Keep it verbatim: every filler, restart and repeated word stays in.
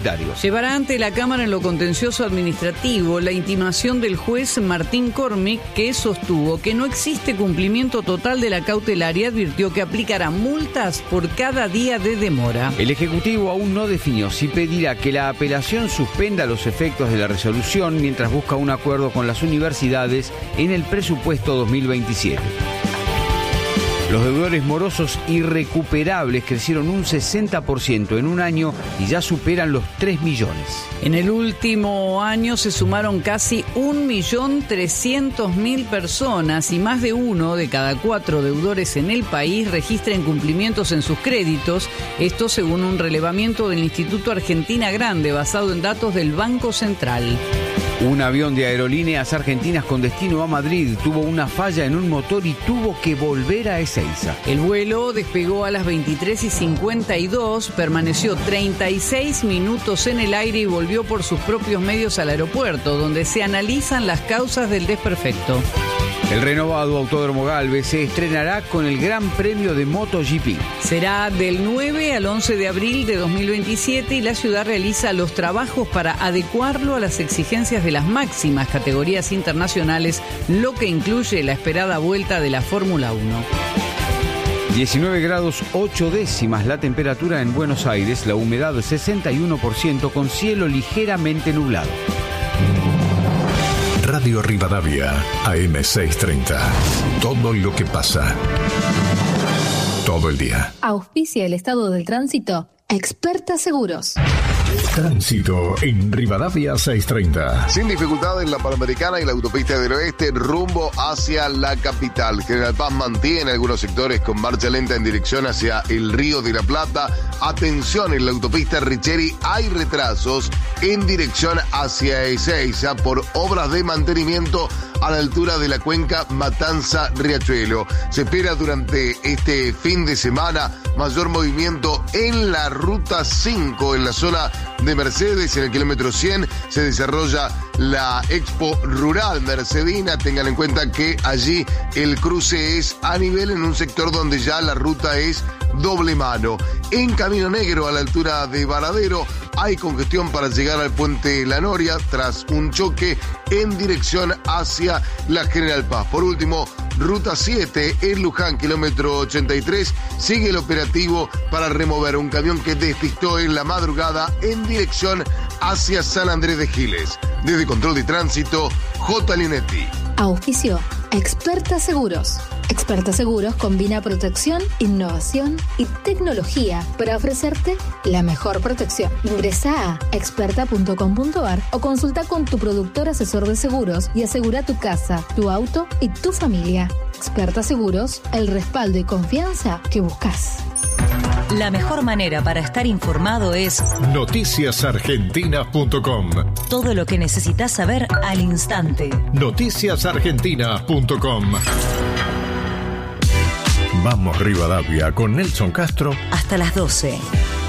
Llevará ante la Cámara en lo contencioso administrativo la intimación del juez Martín Cormick, que sostuvo que no existe cumplimiento total de la cautelar y advirtió que aplicará multas por cada día de demora. El Ejecutivo aún no definió si pedirá que la apelación suspenda los efectos de la resolución mientras busca un acuerdo con las universidades en el presupuesto dos mil veintisiete. Los deudores morosos irrecuperables crecieron un sesenta por ciento en un año y ya superan los tres millones. En el último año se sumaron casi un millón trescientos mil personas y más de uno de cada cuatro deudores en el país registra incumplimientos en sus créditos. Esto según un relevamiento del Instituto Argentina Grande basado en datos del Banco Central. Un avión de Aerolíneas Argentinas con destino a Madrid tuvo una falla en un motor y tuvo que volver a Ezeiza. El vuelo despegó a las veintitrés y cincuenta y dos, permaneció treinta y seis minutos en el aire y volvió por sus propios medios al aeropuerto, donde se analizan las causas del desperfecto. El renovado Autódromo Galvez se estrenará con el Gran Premio de MotoGP. Será del nueve al once de abril de dos mil veintisiete y la ciudad realiza los trabajos para adecuarlo a las exigencias de las máximas categorías internacionales, lo que incluye la esperada vuelta de la Fórmula uno. diecinueve grados ocho décimas la temperatura en Buenos Aires, la humedad sesenta y uno por ciento con cielo ligeramente nublado. Radio Rivadavia, A M seiscientos treinta. Todo lo que pasa. Todo el día. Auspicia el estado del tránsito. Experta Seguros. Tránsito en Rivadavia seiscientos treinta. Sin dificultad en la Panamericana y la autopista del oeste rumbo hacia la capital. General Paz mantiene algunos sectores con marcha lenta en dirección hacia el Río de la Plata. Atención, en la autopista Richeri hay retrasos en dirección hacia Ezeiza por obras de mantenimiento a la altura de la cuenca Matanza-Riachuelo. Se espera durante este fin de semana mayor movimiento en la ruta cinco, en la zona de Mercedes. En el kilómetro cien se desarrolla la Expo Rural Mercedina. Tengan en cuenta que allí el cruce es a nivel en un sector donde ya la ruta es doble mano. En Camino Negro, a la altura de Varadero, hay congestión para llegar al puente La Noria tras un choque en dirección hacia la General Paz. Por último, ruta siete en Luján, kilómetro ochenta y tres, sigue el operativo para remover un camión que despistó en la madrugada en dirección hacia San Andrés de Giles. Desde Control de Tránsito, J. Linetti. Auspicio Experta Seguros. Experta Seguros combina protección, innovación y tecnología para ofrecerte la mejor protección. Ingresa a experta punto com punto a r o consulta con tu productor asesor de seguros y asegura tu casa, tu auto y tu familia. Experta Seguros, el respaldo y confianza que buscas. La mejor manera para estar informado es noticias argentinas punto com. Todo lo que necesitas saber al instante. noticias argentinas punto com. Vamos Rivadavia con Nelson Castro hasta las doce.